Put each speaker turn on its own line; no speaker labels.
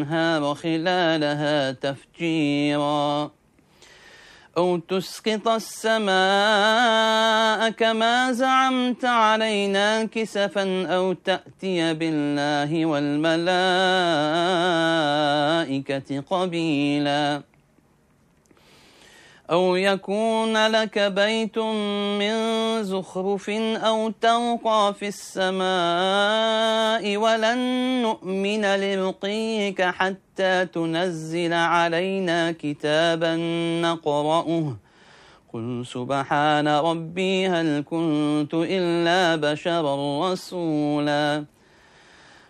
الأنهار خلالها تفجيرا أو تسقط السماء كما زعمت علينا كسفا أو تأتي بالله والملائكة قبيلا أو يكون لك بيت من زخرف أو ترقى في السماء ولن نؤمن لرقيك حتى تنزل علينا كتابا نقرأه قل سبحان ربي هل كنت إلا بشرا رسولا